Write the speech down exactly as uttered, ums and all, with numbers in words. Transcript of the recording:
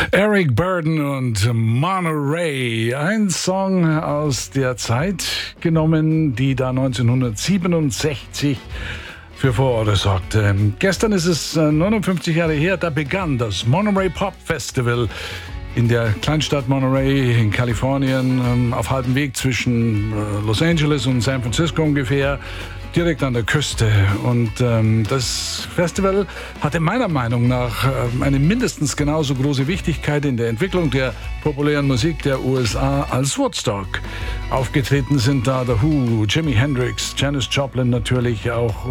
Eric Burdon und Monterey, ein Song aus der Zeit genommen, die da neunzehnhundertsiebenundsechzig für Furore sorgte. Gestern ist es neunundfünfzig Jahre her, da begann das Monterey Pop Festival in der Kleinstadt Monterey in Kalifornien, auf halbem Weg zwischen Los Angeles und San Francisco ungefähr, direkt an der Küste. Und ähm, das Festival hatte meiner Meinung nach äh, eine mindestens genauso große Wichtigkeit in der Entwicklung der populären Musik der U S A als Woodstock. Aufgetreten sind da The Who, Jimi Hendrix, Janis Joplin natürlich auch